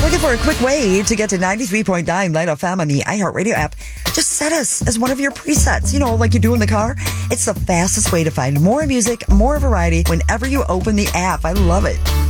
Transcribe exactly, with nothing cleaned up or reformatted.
Looking for a quick way to get to ninety-three point nine Light F M on the iHeartRadio app? Just set us as one of your presets, you know, like you do in the car. It's the fastest way to find more music, more variety whenever you open the app. I love it.